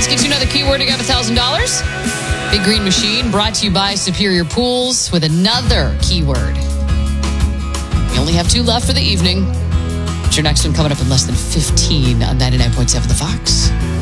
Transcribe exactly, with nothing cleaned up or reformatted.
Let's get you another keyword to get one thousand dollars. Big Green Machine brought to you by Superior Pools with another keyword. We only have two left for the evening. It's your next one coming up in less than fifteen on ninety-nine point seven The Fox.